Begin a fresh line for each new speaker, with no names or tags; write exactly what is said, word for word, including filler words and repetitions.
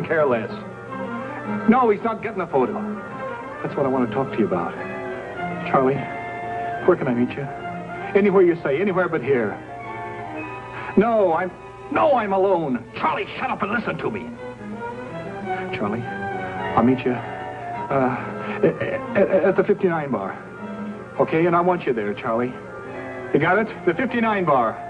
care less. No, he's not getting a photo. That's what I want to talk to you about. Charlie, where can I meet you? Anywhere you say, anywhere but here. No, I'm... No, I'm alone. Charlie, shut up and listen to me. Charlie, I'll meet you uh, at, at the fifty-nine bar. Okay, and I want you there, Charlie. You got it? The fifty-nine bar.